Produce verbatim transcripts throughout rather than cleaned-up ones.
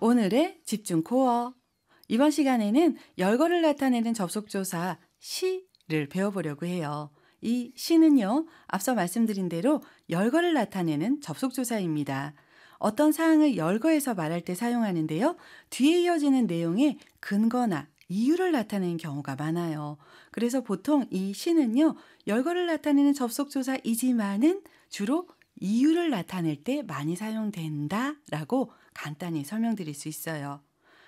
오늘의 집중 코어. 이번 시간에는 열거를 나타내는 접속조사 시를 배워보려고 해요. 이 시는요, 앞서 말씀드린 대로 열거를 나타내는 접속조사입니다. 어떤 사항을 열거해서 말할 때 사용하는데요. 뒤에 이어지는 내용에 근거나 이유를 나타내는 경우가 많아요. 그래서 보통 이 시는요, 열거를 나타내는 접속조사이지만은 주로 이유를 나타낼 때 많이 사용된다라고 간단히 설명드릴 수 있어요.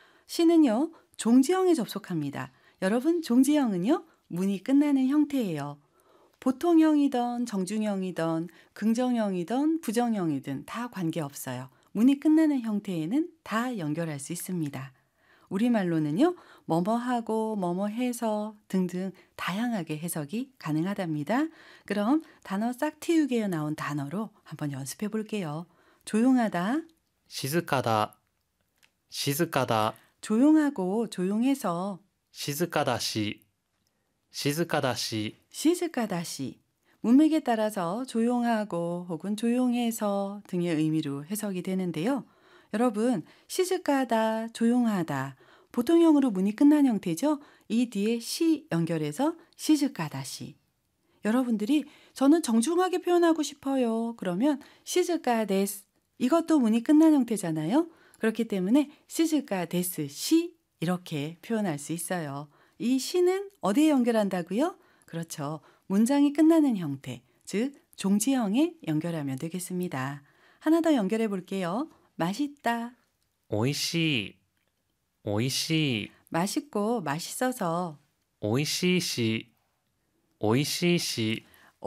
시는요, 종지형에 접속합니다. 여러분, 종지형은요, 문이 끝나는 형태예요. 보통형이든 정중형이든 긍정형이든 부정형이든 다 관계없어요. 문이 끝나는 형태에는 다 연결할 수 있습니다. 우리말로는요, 뭐뭐하고 뭐뭐해서 등등 다양하게 해석이 가능하답니다. 그럼 단어 싹틔우기에 나온 단어로 한번 연습해 볼게요. 조용하다, 静かだ、静かだ、 조용하고 조용해서, 静かだし、静かだし、 시즈까다시. 문맥에 따라서 조용하고 혹은 조용해서 등의 의미로 해석이 되는데요. 여러분, 시즈까다, 조용하다. 보통형으로 문이 끝난 형태죠. 이 뒤에 시 연결해서 시즈까다시. 여러분들이 저는 정중하게 표현하고 싶어요. 그러면 시즈까데스. 이것도 문이 끝난 형태잖아요. 그렇기 때문에 시즈까데스 시 이렇게 표현할 수 있어요. 이 시는 어디에 연결한다고요? 그렇죠. 문장이 끝나는 형태, 즉 종지형에 연결하면 되겠습니다. 하나 더 연결해 볼게요. 맛있다, おいしい、おいしい、 맛있고 맛있어서, おいしいし、おいしいし、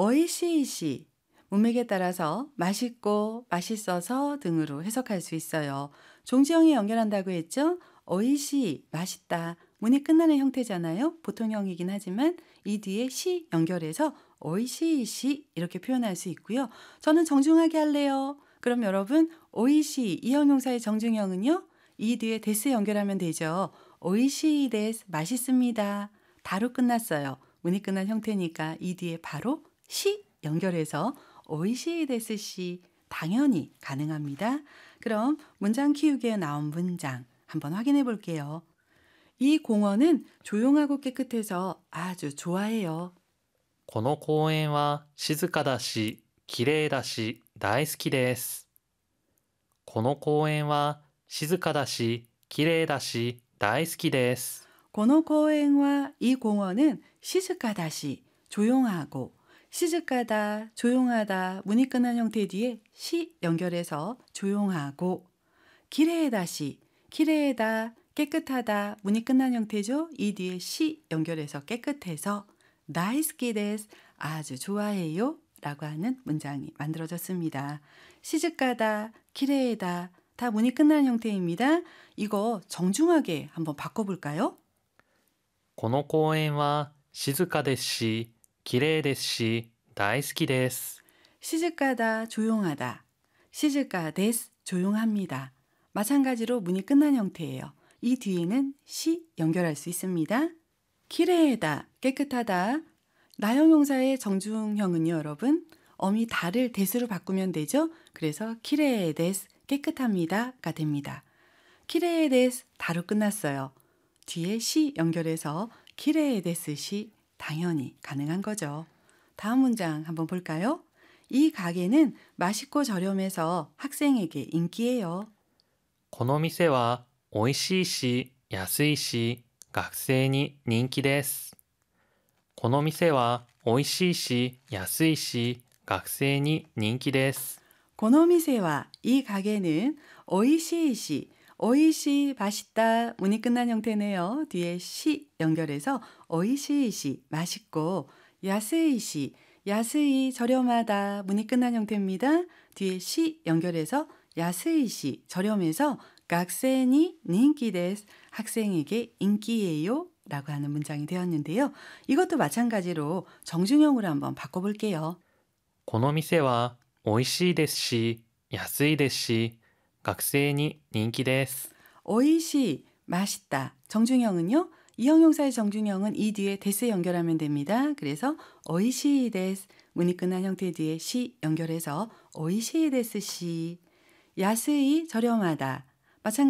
오이시이시. 문맥에 따라서 맛있고 맛있어서 등으로 해석할 수 있어요. 종지형에 연결한다고 했죠? 오이시, 맛있다. 문이 끝나는 형태잖아요. 보통형이긴 하지만 이 뒤에 시 연결해서 오이시이시 이렇게 표현할 수 있고요. 저는 정중하게 할래요. 그럼 여러분, 오이시 이 형용사의 정중형은요. 이 뒤에 데스 연결하면 되죠. 오이시이 데스, 맛있습니다. 다로 끝났어요. 문이 끝난 형태니까 이 뒤에 바로 시 연결해서 오이시이 데스 시 당연히 가능합니다. 그럼 문장 키우기에 나온 문장 한번 확인해 볼게요. 이 공원은 조용하고 깨끗해서 아주 좋아해요. この公園は静かだし、きれいだし、大好きです。この公園は静かだし、きれいだし、大好きです。 고노公園와 이 공원은 시즈까다시 조용하고, 시즈까다 조용하다 문이 끝난 형태 뒤에 시 연결해서 조용하고, 기레에다시 기레에다 깨끗하다 문이 끝난 형태죠. 이 뒤에 시 연결해서 깨끗해서, 다이스키데스 아주 좋아해요 라고 하는 문장이 만들어졌습니다. 시즈까다, 기레에다 다 문이 끝난 형태입니다. 이거 정중하게 한번 바꿔볼까요? この公園は静かですし、きれいですし、大好きです。 시즈까다 조용하다, 시즈까데스 조용합니다. 마찬가지로 문이 끝난 형태예요. 이 뒤에는 시 연결할 수 있습니다. 키레에다 깨끗하다. 나형용사의 정중형은요, 여러분, 어미 다를 데스로 바꾸면 되죠. 그래서 키레에데스 깨끗합니다가 됩니다. 키레에데스 다로 끝났어요. 뒤에 시 연결해서 키레에데스 시 당연히 가능한 거죠. 다음 문장 한번 볼까요? 이 가게는 맛있고 저렴해서 학생에게 인기예요. この店は美味しいし、安いし、学生に人気です。この店は美味しいし、安いし、学生に人気です。 고노미세와 이 가게는 오이시이시, 오이시 맛있다 문이 끝난 형태네요. 뒤에 시 연결해서 오이시이시 맛있고, 야스이시 야스이 저렴하다 문이 끝난 형태입니다. 뒤에 시 연결해서 야스이시 저렴해서 학생이 인기데스 학생에게 인기예요 라고 하는 문장이 되었는데요. 이것도 마찬가지로 정중형으로 한번 바꿔볼게요. この店は美味しいですし、安いですし、学生に人気です。 오이시 맛있다. 정중형은요. 이 형용사의 정중형은 이 뒤에 데스 연결하면 됩니다. 그래서 오이시 데스 문이 끝난 형태 뒤에 시 연결해서 오이시 데스 시. 야스이 저렴하다. 마찬가지로